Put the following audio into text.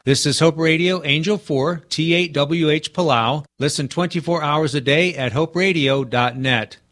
This is Hope Radio, Angel 4, T8WH Palau. Listen 24 hours a day at hoperadio.net.